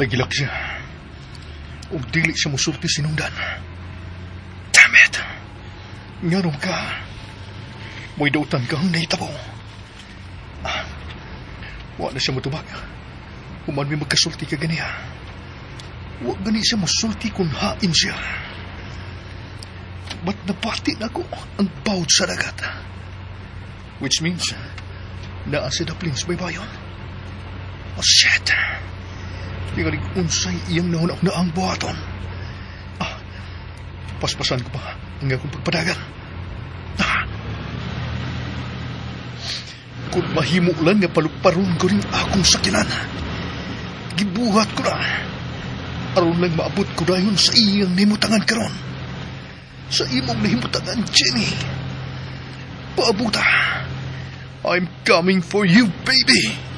Nagilak siya. O dili siya musulti sinungdan. Damn it! Ngarom ka. Mo'y dautan ka ang naitabo. Wala siya matubag. Human may magkasulti ka ganiya. Huwag gani siya masulti kung hain siya. Ba't napati na ko ang bawd sa dagat? Which means, naa si Daplin sa baybayon. Oh, shit! Tingalig unsay iyang nahunak na ang buhaton. Paspasan ko pa ang akong pagpadagan. Kung mahimulan nga paluparon ko rin akong sakinan, gibuhat ko na. Aron lang maabot ko dayon sa iyang nimutangan karon. Sa imong nimutangan, Jenny. Paabuta. I'm coming for you, baby.